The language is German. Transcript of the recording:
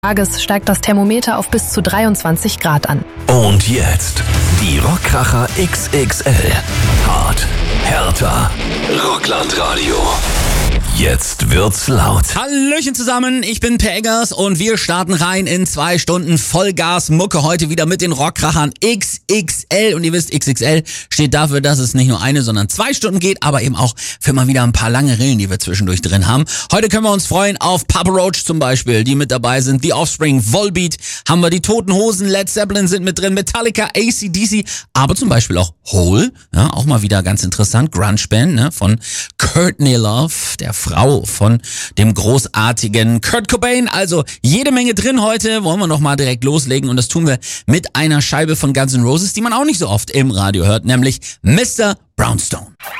Tages steigt das Thermometer auf bis zu 23 Grad an. Und jetzt die Rockkracher XXL. Hart, härter, Rocklandradio. Jetzt wird's laut. Hallöchen zusammen, ich bin Per Eggers und wir starten rein in 2 Stunden Vollgas-Mucke. Heute wieder mit den Rockkrachern XXL. Und ihr wisst, XXL steht dafür, dass es nicht nur 1, sondern 2 Stunden geht, aber eben auch für mal wieder ein paar lange Rillen, die wir zwischendurch drin haben. Heute können wir uns freuen auf Papa Roach zum Beispiel, die mit dabei sind. The Offspring, Volbeat, haben wir die Toten Hosen, Led Zeppelin sind mit drin, Metallica, AC/DC, aber zum Beispiel auch Hole, ja, auch mal wieder ganz interessant, Grunge-Band, ne, von Courtney Love, der Frau von dem großartigen Kurt Cobain. Also jede Menge drin heute, wollen wir noch mal direkt loslegen und das tun wir mit einer Scheibe von Guns N' Roses, die man auch nicht so oft im Radio hört, nämlich Mr. Brownstone.